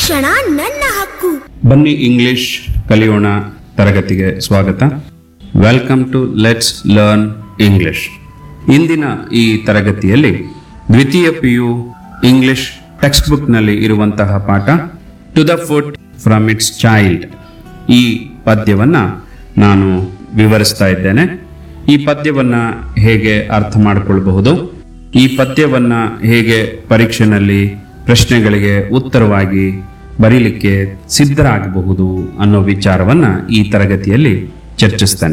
ಶಿಕ್ಷಣ ನನ್ನ ಹಕ್ಕು. ಬನ್ನಿ ಇಂಗ್ಲಿಷ್ ಕಲಿಯೋಣ ತರಗತಿಗೆ ಸ್ವಾಗತ. Welcome to let's learn English. ಇಂದಿನ ಈ ತರಗತಿಯಲ್ಲಿ ದ್ವಿತೀಯ PU ಇಂಗ್ಲಿಷ್ ಟೆಕ್ಸ್ಟ್ ಬುಕ್ನಲ್ಲಿ ಇರುವಂತಹ ಪಾಠ to the foot from its child. ಈ ಪದ್ಯವನ್ನು ನಾನು ವಿವರಿಸ್ತಾ ಇದ್ದೇನೆ. ಈ ಪದ್ಯವನ್ನು ಹೇಗೆ ಅರ್ಥ ಮಾಡಿಕೊಳ್ಳಬಹುದು, ಈ ಪದ್ಯವನ್ನು ಹೇಗೆ ಪರೀಕ್ಷೆಯಲ್ಲಿ ಪ್ರಶ್ನೆಗಳಿಗೆ ಉತ್ತರವಾಗಿ ಬರೀಲಿಕ್ಕೆ ಸಿದ್ಧರಾಗಬಹುದು ಅನ್ನೋ ವಿಚಾರವನ್ನ ಈ ತರಗತಿಯಲ್ಲಿ ಚರ್ಚಿಸ್ತೇನೆ.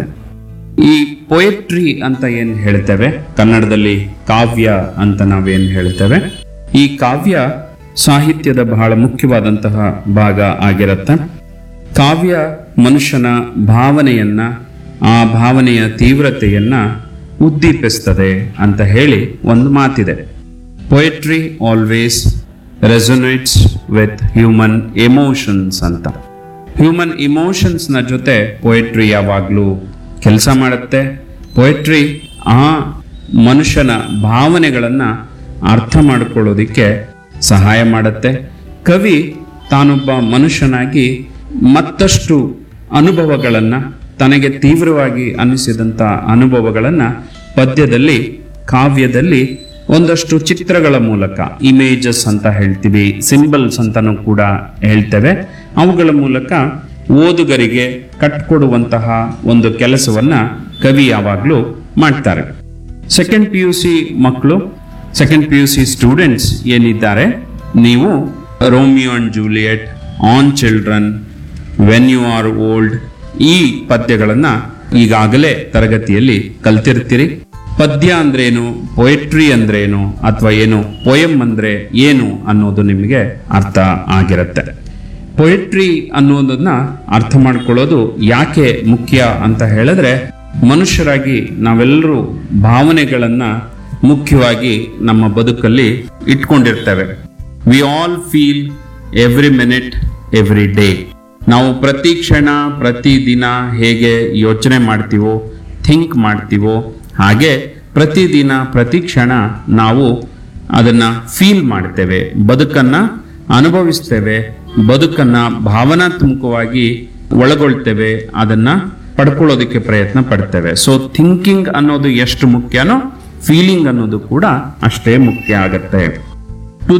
ಈ ಪೊಯೆಟ್ರಿ ಅಂತ ಏನ್ ಹೇಳ್ತೇವೆ, ಕನ್ನಡದಲ್ಲಿ ಕಾವ್ಯ ಅಂತ ನಾವೇನ್ ಹೇಳ್ತೇವೆ, ಈ ಕಾವ್ಯ ಸಾಹಿತ್ಯದ ಬಹಳ ಮುಖ್ಯವಾದಂತಹ ಭಾಗ ಆಗಿರುತ್ತೆ. ಕಾವ್ಯ ಮನುಷ್ಯನ ಭಾವನೆಯನ್ನ, ಆ ಭಾವನೆಯ ತೀವ್ರತೆಯನ್ನ ಉದ್ದೀಪಿಸ್ತದೆ ಅಂತ ಹೇಳಿ ಒಂದು ಮಾತಿದೆ. Poetry always ರೆಸೊನೇಟ್ಸ್ with human emotions ಅಂತ. ಹ್ಯೂಮನ್ ಇಮೋಷನ್ಸ್ನ ಜೊತೆ ಪೊಯೆಟ್ರಿ ಯಾವಾಗಲೂ ಕೆಲಸ ಮಾಡುತ್ತೆ. ಪೊಯೆಟ್ರಿ ಆ ಮನುಷ್ಯನ ಭಾವನೆಗಳನ್ನು ಅರ್ಥ ಮಾಡಿಕೊಳ್ಳೋದಿಕ್ಕೆ ಸಹಾಯ ಮಾಡುತ್ತೆ. ಕವಿ ತಾನೊಬ್ಬ ಮನುಷ್ಯನಾಗಿ ಮತ್ತಷ್ಟು ಅನುಭವಗಳನ್ನು, ತನಗೆ ತೀವ್ರವಾಗಿ ಅನ್ನಿಸಿದಂಥ ಅನುಭವಗಳನ್ನು ಪದ್ಯದಲ್ಲಿ, ಕಾವ್ಯದಲ್ಲಿ ಒಂದಷ್ಟು ಚಿತ್ರಗಳ ಮೂಲಕ, ಇಮೇಜಸ್ ಅಂತ ಹೇಳ್ತೀವಿ, ಸಿಂಬಲ್ಸ್ ಅಂತಲೂ ಕೂಡ ಹೇಳ್ತೇವೆ, ಅವುಗಳ ಮೂಲಕ ಓದುಗರಿಗೆ ಕಟ್ಕೊಡುವಂತಹ ಒಂದು ಕೆಲಸವನ್ನ ಕವಿ ಯಾವಾಗಲೂ ಮಾಡ್ತಾರೆ. ಸೆಕೆಂಡ್ PUC ಮಕ್ಕಳು, ಸೆಕೆಂಡ್ PUC ಸ್ಟೂಡೆಂಟ್ಸ್ ಏನಿದ್ದಾರೆ, ನೀವು Romeo and Juliet, on children, when you are old, ಈ ಪದ್ಯಗಳನ್ನ ಈಗಾಗಲೇ ತರಗತಿಯಲ್ಲಿ ಕಲ್ತಿರ್ತೀರಿ. ಪದ್ಯ ಅಂದ್ರೇನು, ಪೊಯೆಟ್ರಿ ಅಂದ್ರೇನು, ಅಥವಾ ಏನು ಪೊಯಮ್ ಅಂದ್ರೆ ಏನು ಅನ್ನೋದು ನಿಮಗೆ ಅರ್ಥ ಆಗಿರುತ್ತೆ. ಪೊಯೆಟ್ರಿ ಅನ್ನೋದನ್ನ ಅರ್ಥ ಮಾಡ್ಕೊಳ್ಳೋದು ಯಾಕೆ ಮುಖ್ಯ ಅಂತ ಹೇಳಿದ್ರೆ, ಮನುಷ್ಯರಾಗಿ ನಾವೆಲ್ಲರೂ ಭಾವನೆಗಳನ್ನ ಮುಖ್ಯವಾಗಿ ನಮ್ಮ ಬದುಕಲ್ಲಿ ಇಟ್ಕೊಂಡಿರ್ತೇವೆ. We all feel every minute every day. ನಾವು ಪ್ರತಿ ಕ್ಷಣ, ಪ್ರತಿ ದಿನ ಹೇಗೆ ಯೋಚನೆ ಮಾಡ್ತೀವೋ, ಥಿಂಕ್ ಮಾಡ್ತೀವೋ, ಹಾಗೆ ಪ್ರತಿದಿನ ಪ್ರತಿ ಕ್ಷಣ ನಾವು ಅದನ್ನ ಫೀಲ್ ಮಾಡ್ತೇವೆ, ಬದುಕನ್ನ ಅನುಭವಿಸ್ತೇವೆ, ಬದುಕನ್ನ ಭಾವನಾತ್ಮಕವಾಗಿ ಒಳಗೊಳ್ತೇವೆ, ಅದನ್ನ ಪಡ್ಕೊಳ್ಳೋದಕ್ಕೆ ಪ್ರಯತ್ನ ಪಡ್ತೇವೆ. ಸೊ ಥಿಂಕಿಂಗ್ ಅನ್ನೋದು ಎಷ್ಟು ಮುಖ್ಯನೋ, ಫೀಲಿಂಗ್ ಅನ್ನೋದು ಕೂಡ ಅಷ್ಟೇ ಮುಖ್ಯ ಆಗತ್ತೆ. To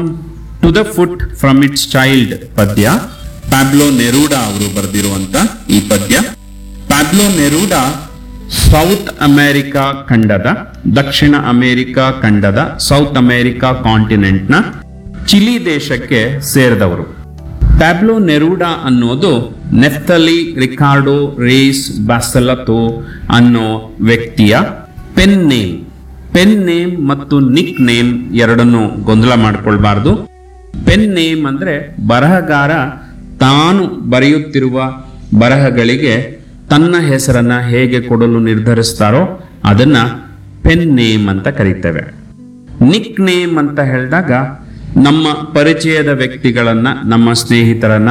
the foot from its child ಪದ್ಯ ಪ್ಯಾಬ್ಲೋ ನೆರೂಡಾ ಅವರು ಬರೆದಿರುವಂತ ಈ ಪದ್ಯ. ಪ್ಯಾಬ್ಲೋ ನೆರೂಡಾ ಸೌತ್ ಅಮೆರಿಕಾ ಖಂಡದ, ದಕ್ಷಿಣ ಅಮೆರಿಕಾ ಖಂಡದ, ಸೌತ್ ಅಮೆರಿಕಾ ಕಾಂಟಿನೆಂಟ್ನ ಚಿಲಿ ದೇಶಕ್ಕೆ ಸೇರಿದವರು. ಪ್ಯಾಬ್ಲೋ ನೆರೂಡಾ ಅನ್ನೋದು ನೆಫ್ತಲಿ ರಿಕಾರ್ಡೋ ರೇಸ್ ಬ್ಯಾಸಲತೋ ಅನ್ನೋ ವ್ಯಕ್ತಿಯ ಪೆನ್ ನೇಮ್. ಪೆನ್ ನೇಮ್ ಮತ್ತು ನಿಕ್ ನೇಮ್ ಎರಡನ್ನು ಗೊಂದಲ ಮಾಡ್ಕೊಳ್ಬಾರ್ದು. ಪೆನ್ ನೇಮ್ ಅಂದ್ರೆ ಬರಹಗಾರ ತಾನು ಬರೆಯುತ್ತಿರುವ ಬರಹಗಳಿಗೆ ತನ್ನ ಹೆಸರನ್ನ ಹೇಗೆ ಕೊಡಲು ನಿರ್ಧರಿಸ್ತಾರೋ ಅದನ್ನ ಪೆನ್ ನೇಮ್ ಅಂತ ಕರೀತೇವೆ. ನಿಕ್ ನೇಮ್ ಅಂತ ಹೇಳಿದಾಗ ನಮ್ಮ ಪರಿಚಯದ ವ್ಯಕ್ತಿಗಳನ್ನ, ನಮ್ಮ ಸ್ನೇಹಿತರನ್ನ,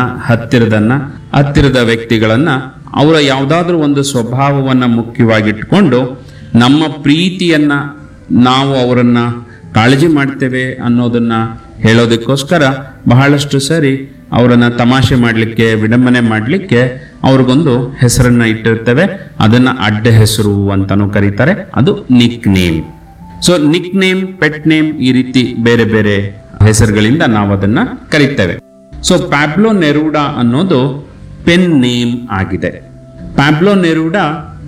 ಹತ್ತಿರದ ವ್ಯಕ್ತಿಗಳನ್ನ, ಅವರ ಯಾವುದಾದ್ರೂ ಒಂದು ಸ್ವಭಾವವನ್ನ ಮುಖ್ಯವಾಗಿಟ್ಕೊಂಡು ನಮ್ಮ ಪ್ರೀತಿಯನ್ನ, ನಾವು ಅವರನ್ನ ಕಾಳಜಿ ಮಾಡ್ತೇವೆ ಅನ್ನೋದನ್ನ ಹೇಳೋದಕ್ಕೋಸ್ಕರ ಬಹಳಷ್ಟು ಸರಿ ಅವರನ್ನ ತಮಾಷೆ ಮಾಡಲಿಕ್ಕೆ, ವಿಡಂಬನೆ ಮಾಡಲಿಕ್ಕೆ ಅವ್ರಿಗೊಂದು ಹೆಸರನ್ನ ಇಟ್ಟಿರ್ತೇವೆ. ಅದನ್ನ ಅಡ್ಡ ಹೆಸರು ಅಂತಾನೂ ಕರೀತಾರೆ. ಅದು Nick name. So Nick name, pet name, ಈ ರೀತಿ ಬೇರೆ ಬೇರೆ ಹೆಸರುಗಳಿಂದ ನಾವು ಅದನ್ನ ಕರೀತೇವೆ. ಸೊ ಪ್ಯಾಬ್ಲೋ ನೆರೂಡಾ ಅನ್ನೋದು ಪೆನ್ ನೇಮ್ ಆಗಿದೆ. ಪ್ಯಾಬ್ಲೋ ನೆರೂಡಾ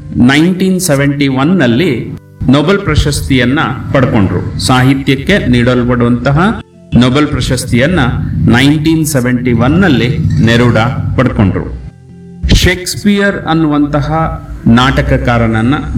1971 ನಲ್ಲಿ ನೊಬೆಲ್ ಪ್ರಶಸ್ತಿಯನ್ನ ಪಡ್ಕೊಂಡ್ರು. ಸಾಹಿತ್ಯಕ್ಕೆ ನೀಡಲ್ಪಡುವಂತಹ ನೊಬೆಲ್ ಪ್ರಶಸ್ತಿಯನ್ನ 1971 ನಲ್ಲಿ ನೆರೂಡಾ ಪಡ್ಕೊಂಡ್ರು. ಶೇಕ್ಸ್ಪಿಯರ್ ಅನ್ನುವಂತಹ ನಾಟಕಕಾರನನ್ನ